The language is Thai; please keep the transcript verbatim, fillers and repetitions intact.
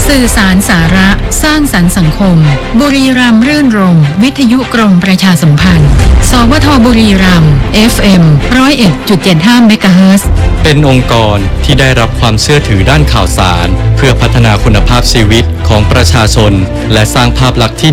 สื่อสารสาระสร้างสรรค์สังคมบุรีรัมย์รื่นรมย์วิทยุกรมประชาสัมพันธ์สวทบุรีรัมย์ เอฟ เอ็ม หนึ่งศูนย์เอ็ดจุดเจ็ดห้า เมกะเฮิรตซ์เป็นองค์กรที่ได้รับความเชื่อถือด้านข่าวสารเพื่อพัฒนาคุณภาพชีวิตของประชาชนและสร้างภาพลักษณ์ที่